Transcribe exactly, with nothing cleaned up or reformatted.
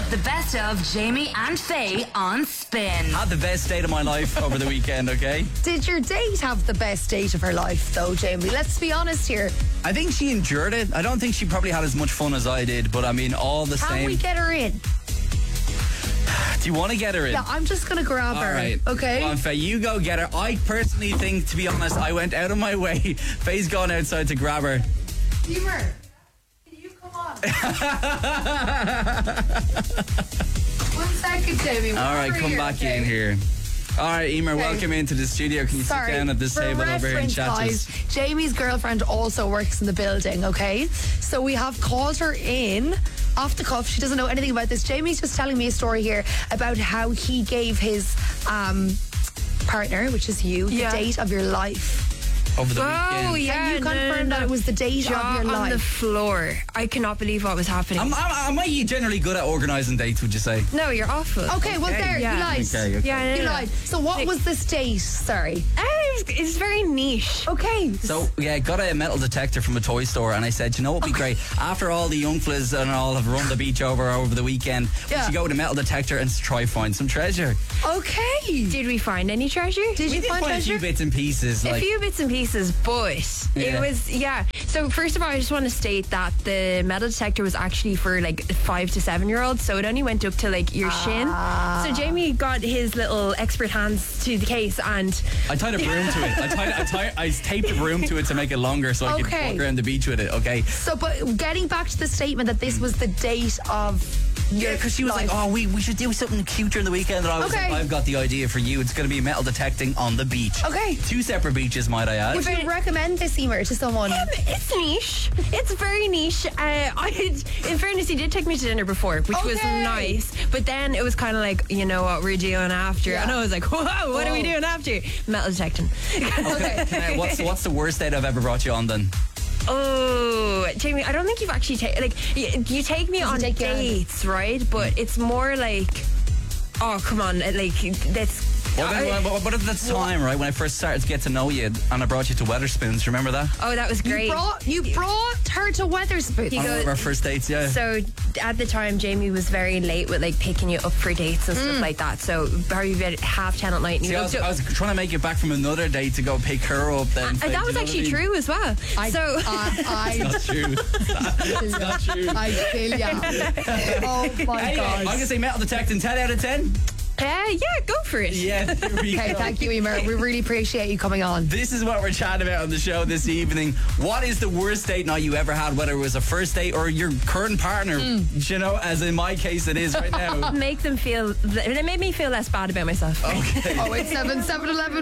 The best of Jamie and Faye on Spin. Had the best date of my life over the weekend, okay? Did your date have the best date of her life, though, Jamie? Let's be honest here. I think she endured it. I don't think she probably had as much fun as I did, but I mean, all the Can same. we get her in? Do you want to get her in? Yeah, I'm just going to grab All her. right. Okay? Come on, Faye, you go get her. I personally think, to be honest, I went out of my way. Faye's gone outside to grab her. Emer, can you come on? One second, Jamie. All right, come here, back okay? in here. All right, Emer, Okay. welcome into the studio. Can you Sorry. sit down at this For table over here and reference, chat to guys, us? Jamie's girlfriend also works in the building, okay? So we have called her in off the cuff. She doesn't know anything about this. Jamie's just telling me a story here about how he gave his um, partner, which is you, the Yeah. date of your life. Over the Oh, weekend. yeah. Can you no, confirm no, that it was the date Jaw of your on life? the floor. I cannot believe what was happening. Am, am, am I generally good at organising dates, would you say? no, you're awful. Okay, well, there, yeah. you lied. Okay, okay. Yeah, no, You no. lied. So what Like- was this date? Sorry. Uh, it's, it's very niche. Okay. So, yeah, got a metal detector from a toy store, and I said, you know what would be great? After all the young fellas and all have run the beach over over the weekend, we Yeah. should go with a metal detector and try find some treasure. Okay. Did we find any treasure? Did We you did find find a treasure? few bits and pieces. A Like, few bits and pieces, but Yeah. it was, yeah. So first of all, I just want to state that the metal detector was actually for like five to seven year olds, so it only went up to like your shin. So Jamie got his little expert hands to the case, and I tied a broom to it. I tied, I tied, I taped a broom to it to make it longer so I could Okay. walk around the beach with it. Okay. So, but getting back to the statement that this was the date of your Yeah, because she was life. like, "Oh, we, we should do something cute during the weekend." And I was Okay. like, "I've got the idea for you. It's going to be metal detecting on the beach." Okay. Two separate beaches, might I add. Would you recommend this, Emer, to someone? Um, it's niche. It's very niche. Uh, I, in fairness, he did take me to dinner before, which was Okay. nice. But then it was kind of like, you know what we're doing after, Yeah. and I was like, whoa, what are we Whoa. doing after? Metal detecting. Okay. Now, what's what's the worst date I've ever brought you on then? Oh, Jamie, I don't think you've actually taken like you, you take me on take you on. dates, right? But it's more like, oh, come on, like that's. Well, then, I- but, but at the time, right, when I first started to get to know you, and I brought you to Weatherspoons, remember that? oh, that was great. You brought, you brought her to Weatherspoons. You On go- one of our first dates, yeah. So at the time, Jamie was very late with like picking you up for dates and stuff like that. So probably about half ten at night. And See, you I looked was, up- I was trying to make it back from another date to go pick her up. Then and that was actually true as well. I, so I, Not true. It's not true. I, I feel ya. Oh my Anyway, I'm god. gonna say metal detecting ten out of ten. uh, yeah, go for it. Yeah, here we Okay, go. thank you, Emer. We really appreciate you coming on. This is what we're chatting about on the show this evening. What is the worst date night you ever had, whether it was a first date or your current partner? Mm. You know, as in my case it is right now. Make them feel. It made me feel less bad about myself. Okay. Oh, it's seven, seven eleven.